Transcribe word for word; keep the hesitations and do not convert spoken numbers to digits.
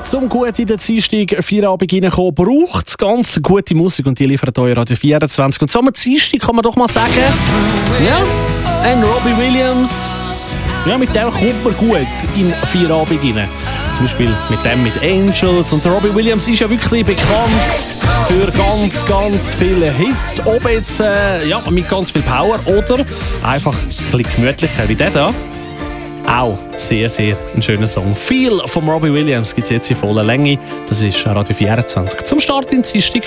Zum gut in den Dienstag Feierabend reinkommen, braucht es ganz gute Musik und die liefert euch Radio vierundzwanzig. Und so am Dienstag kann man doch mal sagen, ja, ein Robbie Williams, ja, mit dem kommt man gut in Feierabend rein. Zum Beispiel mit dem mit Angels. Und der Robbie Williams ist ja wirklich bekannt für ganz, ganz viele Hits. Ob jetzt äh, ja, mit ganz viel Power oder einfach ein bisschen gemütlicher wie der da. Auch sehr, sehr ein schöner Song. Viel von Robbie Williams gibt es jetzt in voller Länge. Das ist Radio vierundzwanzig. Zum Start in Dienstag.